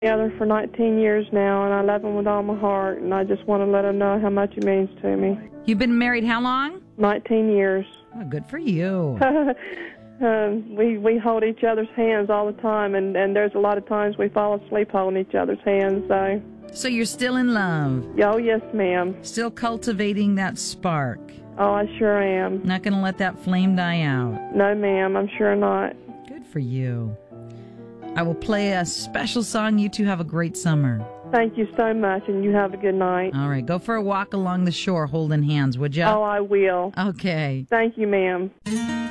Together for 19 years now, and I love him with all my heart, and I just want to let him know how much he means to me. You've been married how long? 19 years. Oh, good for you. We hold each other's hands all the time, and there's a lot of times we fall asleep holding each other's hands. So you're still in love? Oh, yes, ma'am. Still cultivating that spark? Oh, I sure am. Not going to let that flame die out? No, ma'am, I'm sure not. Good for you. I will play a special song. You two have a great summer. Thank you so much, and you have a good night. All right, go for a walk along the shore holding hands, would you? Oh, I will. Okay. Thank you, ma'am.